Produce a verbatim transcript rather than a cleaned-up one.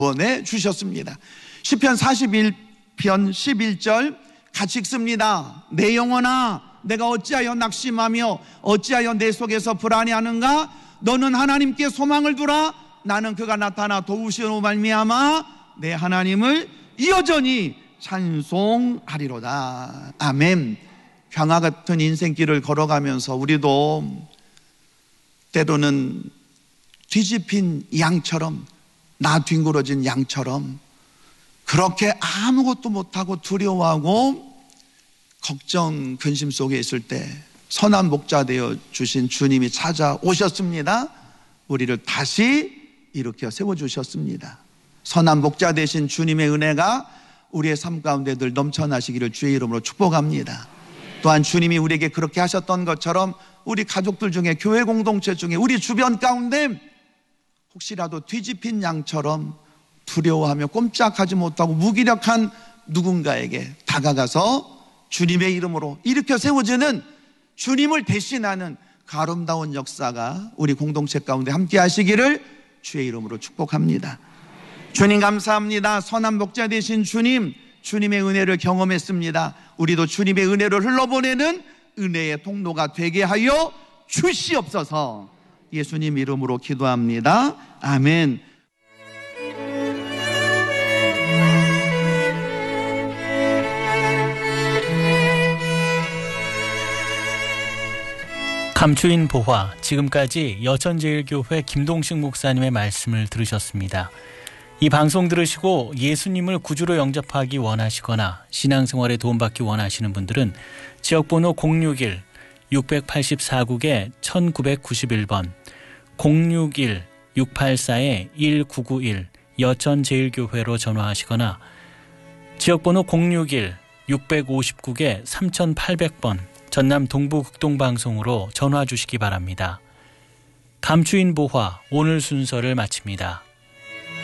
보내주셨습니다. 시편 사십일 편 십일 절 같이 읽습니다. 내 영혼아, 내가 어찌하여 낙심하며 어찌하여 내 속에서 불안해하는가? 너는 하나님께 소망을 두라. 나는 그가 나타나 도우시오 말미암아 내 하나님을 여전히 찬송하리로다. 아멘. 광야 같은 인생길을 걸어가면서 우리도 때로는 뒤집힌 양처럼, 나 뒹굴어진 양처럼 그렇게 아무것도 못하고 두려워하고 걱정, 근심 속에 있을 때 선한 목자 되어 주신 주님이 찾아오셨습니다. 우리를 다시 일으켜 세워주셨습니다. 선한 목자 되신 주님의 은혜가 우리의 삶 가운데 늘 넘쳐나시기를 주의 이름으로 축복합니다. 또한 주님이 우리에게 그렇게 하셨던 것처럼 우리 가족들 중에, 교회 공동체 중에, 우리 주변 가운데 혹시라도 뒤집힌 양처럼 두려워하며 꼼짝하지 못하고 무기력한 누군가에게 다가가서 주님의 이름으로 일으켜 세워지는, 주님을 대신하는 그 아름다운 역사가 우리 공동체 가운데 함께 하시기를 주의 이름으로 축복합니다. 주님 감사합니다. 선한 목자 되신 주님, 주님의 은혜를 경험했습니다. 우리도 주님의 은혜를 흘러보내는 은혜의 통로가 되게 하여 주시옵소서. 예수님 이름으로 기도합니다. 아멘. 감추인 보화, 지금까지 여천제일교회 김동식 목사님의 말씀을 들으셨습니다. 이 방송 들으시고 예수님을 구주로 영접하기 원하시거나 신앙생활에 도움받기 원하시는 분들은 지역번호 공육일 육팔사 국에 천구백구십일 번, 공육일 육팔사 일구구일 여천제일교회로 전화하시거나 지역번호 공육일 육오십 국에 삼팔공 번 전남 동부극동방송으로 전화 주시기 바랍니다. 감추인 보화, 오늘 순서를 마칩니다.